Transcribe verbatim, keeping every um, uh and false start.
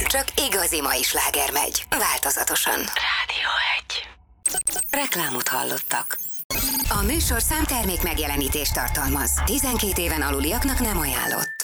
Csak igazi mai sláger megy, változatosan. Rádió egy. Reklámot hallottak. A műsorszám termék megjelenítést tartalmaz. tizenkét éven aluliaknak nem ajánlott.